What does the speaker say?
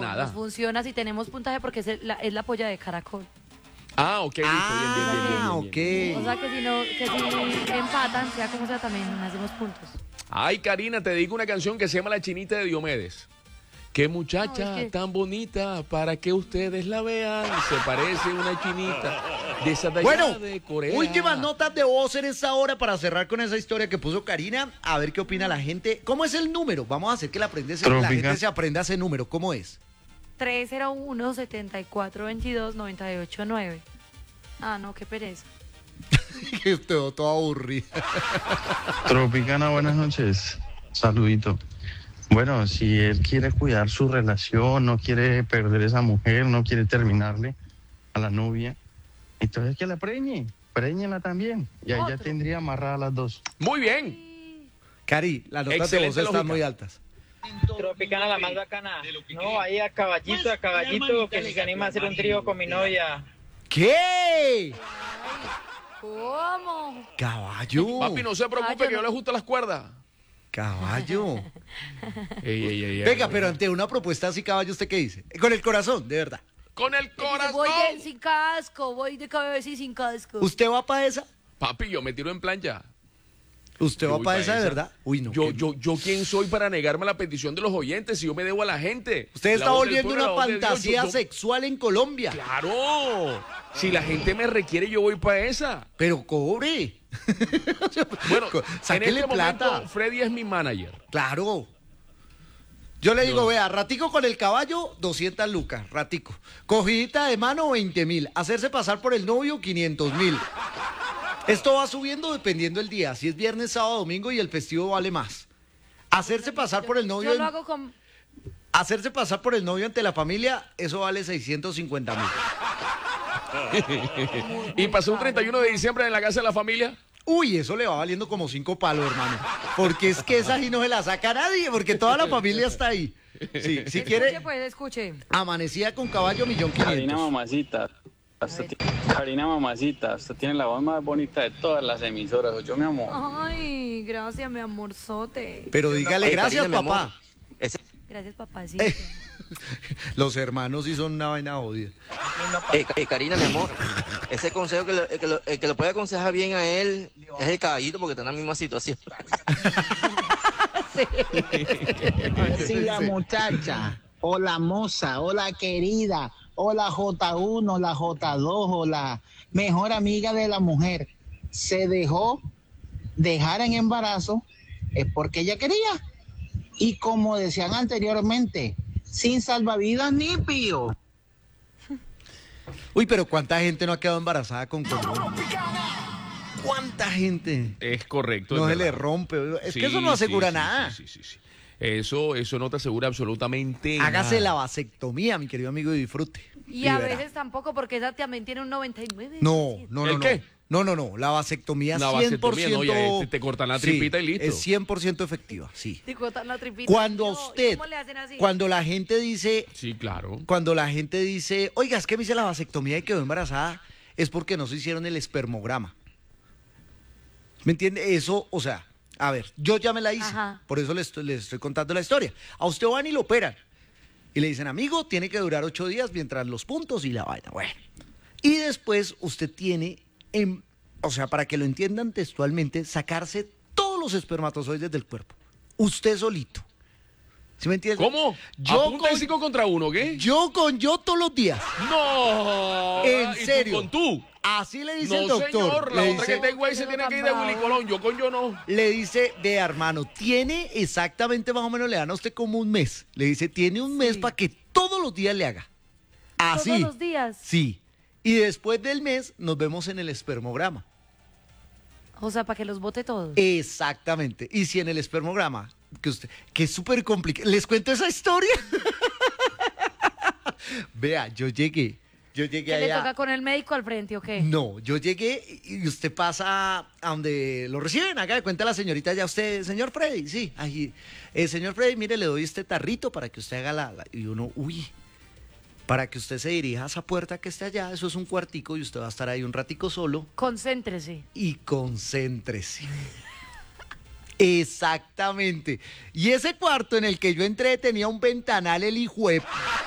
nada. Nos funciona si tenemos puntaje porque es la polla de Caracol. Ah, ok, listo, bien. O sea que si empatan, sea como sea, también hacemos puntos. Ay, Karina, te digo una canción que se llama La Chinita de Diomedes. Qué muchacha tan bonita, para que ustedes la vean. Se parece una chinita de esa de allá de Corea. Últimas notas de voz en esta hora para cerrar con esa historia que puso Karina. A ver qué opina la gente. ¿Cómo es el número? Vamos a hacer que la gente se aprenda ese número. ¿Cómo es? 301-7422-989. Ah, no, qué pereza. Que estoy todo aburrido. Tropicana, buenas noches. Saludito. Bueno, si él quiere cuidar su relación, no quiere perder esa mujer, no quiere terminarle a la novia, entonces que la préñela también. Y ahí ya tendría amarradas las dos. Muy bien. Cari, las notas Excelente de voz están lógica. muy altas. Tropicana la más bacana. No, ahí a caballito, que si se anima a hacer un trío con mi novia. ¿Qué? ¿Cómo? Caballo. Papi, no se preocupe, que yo le ajusto las cuerdas. Caballo. Ey. Venga, pero ante una propuesta así, caballo, ¿usted qué dice? Con el corazón, de verdad. Con el corazón. Sin casco, voy de cabeza y sin casco. ¿Usted va para esa? Papi, yo me tiro en plan ya. ¿Usted Yo va voy para pa' esa de esa. verdad? Uy, no. Yo quién soy para negarme la petición de los oyentes si yo me debo a la gente. Usted La está voz del volviendo pueblo, una la voz de Dios. fantasía sexual en Colombia. Claro. Si la gente me requiere, yo voy para esa. Pero cobre. Bueno, Sáquele en este plata. momento, Freddy es mi manager. Claro. Yo le digo, vea, ratico con el caballo, 200 lucas, ratico. Cogidita de mano, 20.000. Hacerse pasar por el novio, 500.000. Esto va subiendo dependiendo del día. Si es viernes, sábado, domingo y el festivo vale más. Hacerse pasar por el novio. Yo lo hago con... Hacerse pasar por el novio ante la familia, eso vale 650.000. Y pasó un 31 de diciembre en la casa de la familia. Uy, eso le va valiendo como 5 palos, hermano. Porque es que esa ahí no se la saca nadie, porque toda la familia está ahí. Sí, si quiere, Escuche, pues, escuche. amanecía con caballo, 1.500.000. Karina mamacita, usted tiene la voz más bonita de todas las emisoras, yo mi amor. Ay, gracias, mi amorzote. Pero dígale gracias, Karina, mi papá. amor. Gracias, papacito. Los hermanos sí son una vaina jodida. Karina, mi amor, ese consejo el que lo puede aconsejar bien a él es el caballito porque está en la misma situación. Si la muchacha, o la moza, o la querida, o la J1, la J2, o la mejor amiga de la mujer, se dejó dejar en embarazo, es porque ella quería. Y como decían anteriormente, sin salvavidas ni pío. Uy, pero ¿cuánta gente no ha quedado embarazada con condón? ¿Cuánta gente? Es correcto. No es se le verdad. rompe. Es Sí, que eso no asegura sí, nada. Sí. Eso no te asegura absolutamente Hágase nada. la vasectomía, mi querido amigo, y disfrute. Y a verá. veces tampoco, porque esa también tiene un 99. No. ¿El qué? No. La vasectomía es La 100%. vasectomía, no, ya te cortan la tripita y listo. Es 100% efectiva, sí. Te cortan la tripita. Cuando No, ¿y usted, cómo le hacen así? cuando la gente dice, Sí, claro. oiga, es que me hice la vasectomía y quedó embarazada, es porque no se hicieron el espermograma. ¿Me entiende? Eso, o sea, a ver, yo ya me la hice, Ajá. por eso le estoy contando la historia. A usted van y lo operan. Y le dicen, amigo, tiene que durar 8 días mientras los puntos y la vaina. Bueno. Y después usted tiene, o sea, para que lo entiendan textualmente, sacarse todos los espermatozoides del cuerpo. Usted solito. ¿Sí me entiende? ¿Cómo? Yo ¿A punta de con- 5 contra 1, qué? Yo todos los días. ¡No! En ¿Y tú serio. con tú? Así le dice el No, doctor. señor. La Le otra dice- que tengo ahí se tiene que ir de Willy Colón. Yo con yo no. Le dice, vea, hermano, tiene exactamente más o menos, le dan a usted como un mes. Le dice, tiene un mes Sí. para que todos los días le haga. Así. Todos los días. Sí. Y después del mes nos vemos en el espermograma. O sea, para que los bote todos. Exactamente. Y si en el espermograma, que es súper complicado. ¿Les cuento esa historia? Vea, yo llegué ¿Qué le allá. toca con el médico al frente o qué? No, yo llegué y usted pasa a donde lo reciben, haga de cuenta la señorita, ya usted, señor Freddy, sí, ahí, señor Freddy, mire, le doy este tarrito para que usted haga y uno, para que usted se dirija a esa puerta que está allá, eso es un cuartico y usted va a estar ahí un ratico solo Concéntrese. y concéntrese. Exactamente. Y ese cuarto en el que yo entré tenía un ventanal, el hijo de